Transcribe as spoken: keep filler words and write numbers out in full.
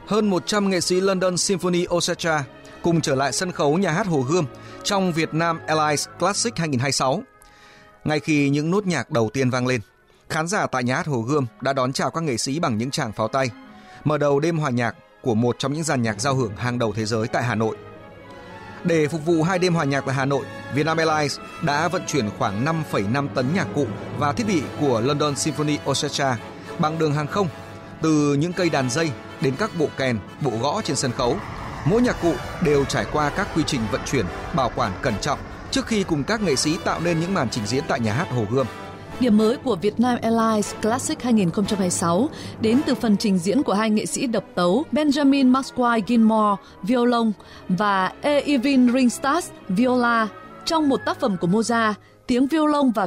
hơn một trăm nghệ sĩ London Symphony Orchestra cùng trở lại sân khấu nhà hát Hồ Gươm trong Vietnam Airlines Classic hai không hai sáu. Ngay khi những nốt nhạc đầu tiên vang lên, khán giả tại nhà hát Hồ Gươm đã đón chào các nghệ sĩ bằng những tràng pháo tay, mở đầu đêm hòa nhạc của một trong những dàn nhạc giao hưởng hàng đầu thế giới tại Hà Nội. Để phục vụ hai đêm hòa nhạc tại Hà Nội, Vietnam Airlines đã vận chuyển khoảng năm phẩy năm tấn nhạc cụ và thiết bị của London Symphony Orchestra bằng đường hàng không, từ những cây đàn dây đến các bộ kèn, bộ gõ trên sân khấu. Mỗi nhạc cụ đều trải qua các quy trình vận chuyển, bảo quản cẩn trọng trước khi cùng các nghệ sĩ tạo nên những màn trình diễn tại nhà hát Hồ Gươm. Điểm mới của Vietnam Airlines Classic hai không hai sáu đến từ phần trình diễn của hai nghệ sĩ độc tấu Benjamin Maxwell Gilmore violon và Eivin Ringstad viola. Trong một tác phẩm của Mozart, tiếng violon và